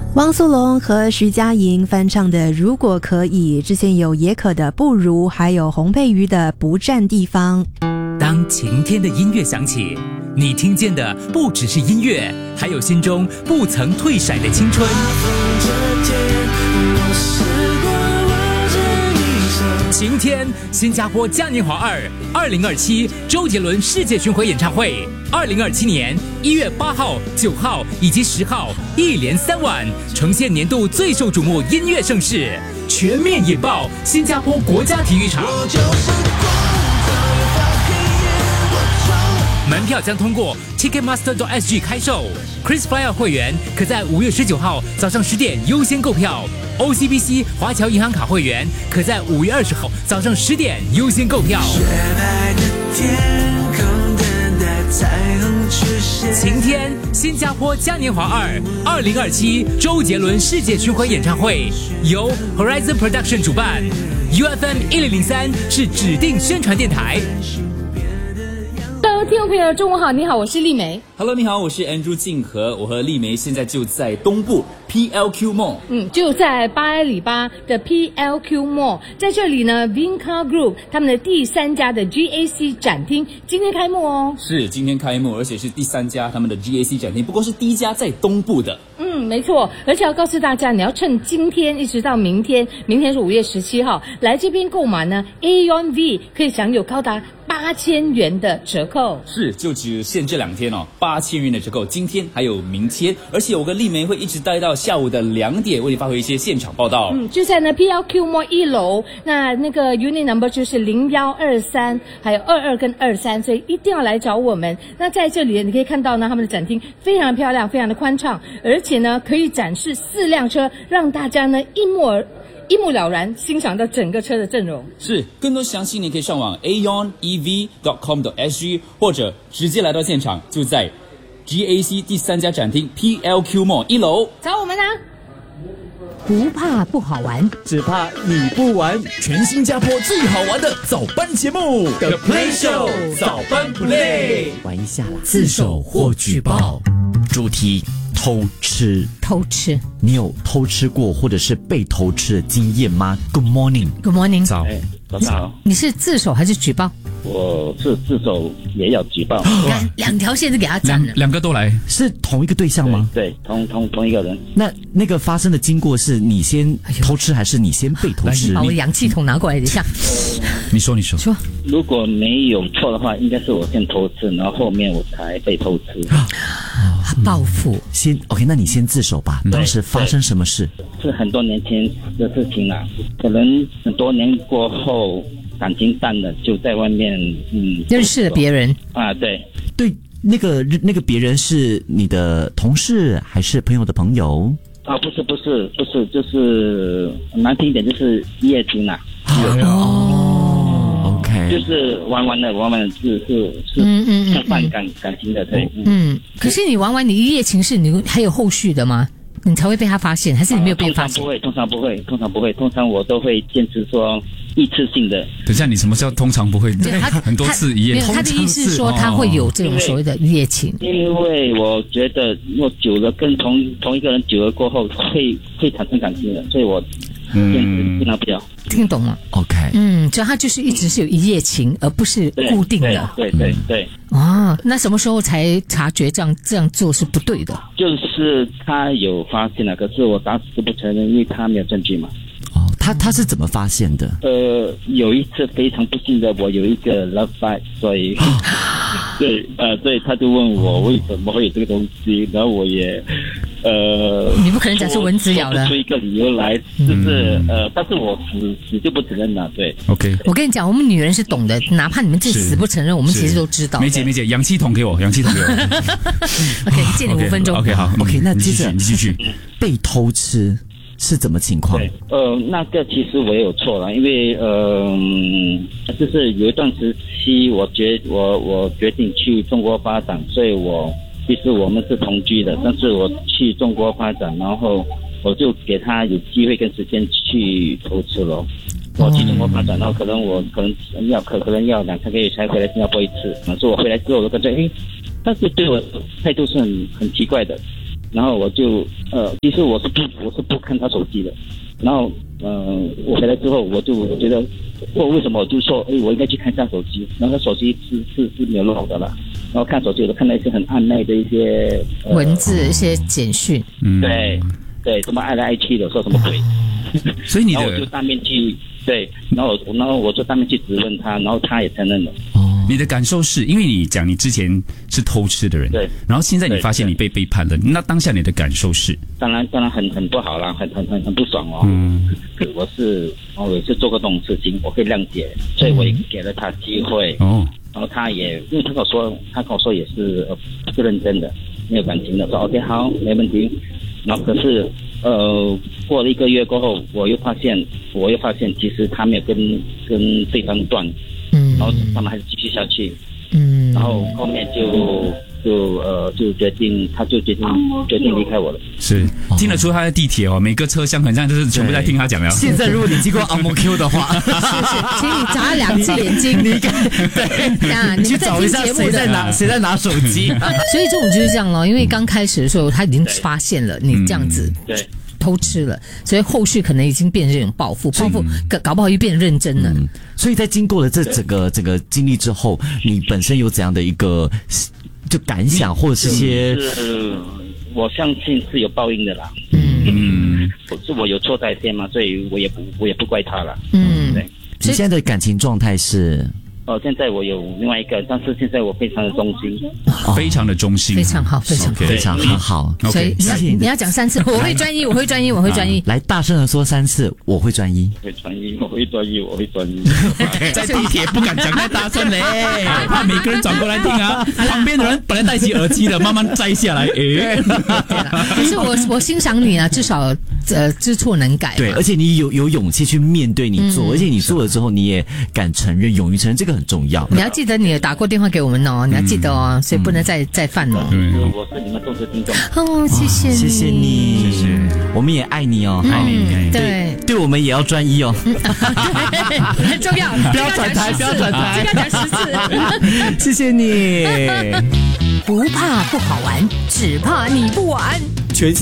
汪苏泷和徐佳莹翻唱的《如果可以》，之前有野可的《不如》，还有洪佩瑜的《不占地方》。 当晴天的音乐响起，你听见的不只是音乐，还有心中不曾退闪的青春。晴天，新加坡嘉年华2027周杰伦世界巡回演唱会，2027年1月8号、9号以及10号，一连3晚，呈现年度最受瞩目音乐盛事，全面引爆新加坡国家体育场。门票将通过 Ticketmaster.sg 开售 ，KrisFlyer 会员可在5月19号早上10点优先购票。OCBC 华侨银行卡会员可在5月20号早上10点优先购票。晴天，新加坡嘉年华2027周杰伦世界巡回演唱会由 Horizon Production 主办 ，UFM 1003是指定宣传电台。 各位听众朋友，中午好，你好，我是丽梅。 Hello， 你好，我是 Andrew 静和，我和丽梅现在就在东部 PLQ Mall， 就在8里8的 PLQ Mall， 在这里呢 Vinca Group 他们的第3家的 GAC 展厅今天开幕哦。 是今天开幕，而且是第3家他们的 GAC 展厅，不过是第1家在东部的。 没错，而且要告诉大家，你要趁今天一直到明天，明天是5月17号，来这边购买呢 Aeon V 可以享有高达8000元的折扣。是， 就只限这2天哦，8000元的折扣，今天还有明天，而且我跟丽梅会一直待到下午的2点，为你发回一些现场报道。 就在呢 PLQ Mall 1楼，那个 unit number 就是0123，还有22跟23，所以一定要来找我们。那在这里你可以看到呢，他们的展厅非常漂亮，非常的宽敞，而且呢可以展示4辆车，让大家呢一目了然欣赏到整个车的阵容。 是，更多详细你可以上网 aeonev.com.sg 或者直接来到现场，就在 GAC 第3家展厅 PLQ Mall 1楼找我们啊。 不怕不好玩， 只怕你不玩。全新加坡最好玩的早班节目 The Play Show 早班 Play， 玩一下啦。 自首或举报，主题偷吃。 偷吃， 你有偷吃过或者是被偷吃的经验吗？ Good morning。 Good morning。 早早。 你是自首还是举报？ 我是自首也要举报。 2条线都给他占了。 两个都来，是同一个对象吗？ 对，同一个人。 那个发生的经过是你先偷吃还是你先被偷吃？ 把我氧气筒拿过来一下。 你说。 如果没有错的话，应该是我先偷吃，然后后面我才被偷吃。 报复。 先 OK， 那你先自首吧。当时发生什么事？ 是很多年前的事情啦，可能很多年过后感情淡了，就在外面认识了别人啊。对， 那个别人是你的同事还是朋友的朋友？ 啊，不是，就是难听一点，就是一夜情啦。 OK， 就是玩的是充满感情的，对。 可是你玩完你一夜情是你还有后续的吗？你才会被他发现，还是你没有被发现？ 通常不会，通常我都会坚持说一次性的。 等一下，你什么叫通常不会？很多次一夜情。 他的意思是说他会有这种所谓的一夜情。 因为我觉得我久了跟同一个人久了过后会产生感情的，所以我坚持尽量不要。 听懂吗 ？OK。 所以他就是一直是有一夜情，而不是固定的。 对。 那什么时候才察觉这样做是不对的？ 就是他有发现了，可是我打死不承认，因为他没有证据嘛。 他是怎么发现的？ 有一次非常不幸的，我有一个 love fight， 所以对，他就问我为什么会有这个东西，然后我也你不可能讲是蚊子咬的， 说不出一个理由来，就是但是我死就不承认了，对。 OK， 我跟你讲，我们女人是懂的，哪怕你们自己死不承认，我们其实都知道。 梅姐，氧气筒给我。OK， 借你5分钟。 OK， 好。 OK， 那接着你继续。 被偷吃是怎么情况？ 对，那个其实我也有错了，因为就是有一段时期，我决定去中国发展，所以其实我们是同居的，但是我去中国发展，然后我就给他有机会跟时间去偷吃了。我去中国发展，然后可能要2-3个月才回来新加坡一次。所以我回来之后，我就感觉他是对我态度是很奇怪的。 然后我就其实我是不看他手机的，然后我回来之后我就觉得为什么我就说我应该去看一下手机，然后他手机是没有录好的了，然后看手机我都看到一些很暧昧的一些文字一些简讯， 对，什么爱来爱去的，说什么鬼， 所以你的， 然后我就当面去然后我就当面去质问他，然后他也承认了。 你的感受是因为你讲你之前是偷吃的人，对，然后现在你发现你被背叛了，那当下你的感受是？当然很不好啦，很不爽哦。我也是做过这种事情，我可以谅解，所以我也给了他机会。然后他也因为他跟我说也是不认真的，没有感情的，说 OK 好没问题。然后可是过了1个月过后，我又发现其实他没有跟对方断，然后他们还是继续下去，然后后面就决定离开我了。是听得出他在地铁每个车厢很像就是全部在听他讲了。 现在如果你经过阿摩 Q 的话， 是，请你眨2只眼睛， 你去找一下谁在拿手机。 所以这种就是这样咯，因为刚开始的时候他已经发现了你这样子。对。偷吃了，所以后续可能已经变成这种报复，搞不好又变认真了。 所以在经过了这整个经历之后，你本身有怎样的一个就感想，或者是些？ 我相信是有报应的啦。是我有错在先嘛，所以我也不怪他了。对。 你现在的感情状态是？ 现在我有另外一个，但是现在我非常的忠心， 非常的忠心， 非常好， 非常很好。 所以你要讲3次，我会专一，我会专一，我会专一。 来，大声的说3次，我会专一， 我会专一。 在地铁不敢讲太大声嘞，怕每个人转过来听啊。旁边的人本来戴起耳机的，慢慢摘下来。 可是我欣赏你啊，至少知错能改。 对，而且你有勇气去面对你做，而且你做了之后，你也敢承认，勇于承认，这个很重要。 你要记得你打过电话给我们哦，你要记得哦，所以不能再犯了。 我是你们忠实听众。 谢谢你， 谢谢你，谢谢，我们也爱你哦，爱你，对我们也要专一哦， 很重要， 不要转台， 这个要讲10次。 谢谢你， 不怕不好玩，只怕你不玩。